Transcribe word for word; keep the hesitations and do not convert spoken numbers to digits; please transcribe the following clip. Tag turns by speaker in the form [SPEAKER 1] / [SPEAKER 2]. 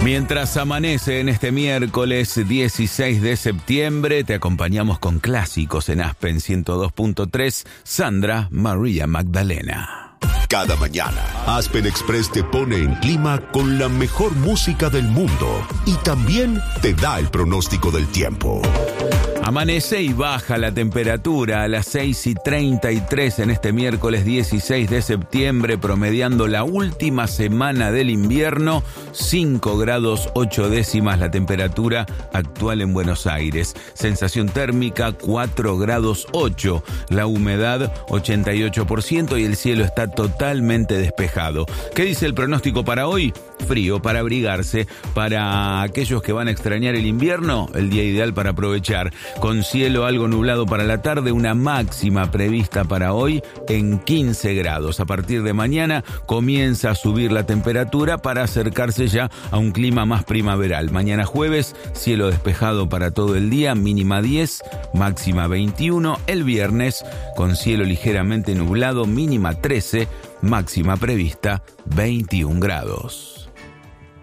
[SPEAKER 1] Mientras amanece en este miércoles dieciséis de septiembre, te acompañamos con clásicos en Aspen ciento dos punto tres, Sandra María Magdalena.
[SPEAKER 2] Cada mañana, Aspen Express te pone en clima con la mejor música del mundo y también te da el pronóstico del tiempo.
[SPEAKER 1] Amanece y baja la temperatura a las seis y treinta y tres en este miércoles dieciséis de septiembre, promediando la última semana del invierno, cinco grados ocho décimas la temperatura actual en Buenos Aires. Sensación térmica cuatro grados ocho, la humedad ochenta y ocho por ciento y el cielo está totalmente despejado. ¿Qué dice el pronóstico para hoy? Frío, para abrigarse, para aquellos que van a extrañar el invierno, el día ideal para aprovechar. Con cielo algo nublado para la tarde, una máxima prevista para hoy en quince grados. A partir de mañana comienza a subir la temperatura para acercarse ya a un clima más primaveral. Mañana jueves, cielo despejado para todo el día, mínima diez, máxima veintiuno. El viernes, con cielo ligeramente nublado, mínima trece, máxima prevista veintiún grados.